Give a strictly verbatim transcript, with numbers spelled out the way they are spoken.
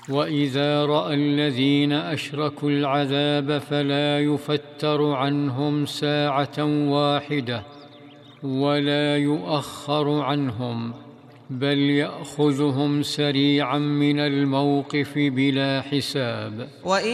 وإذا رأى الذين أشركوا العذاب فلا يفتر عنهم ساعة واحدة ولا يؤخر عنهم، بل يأخذهم سريعا من الموقف بلا حساب.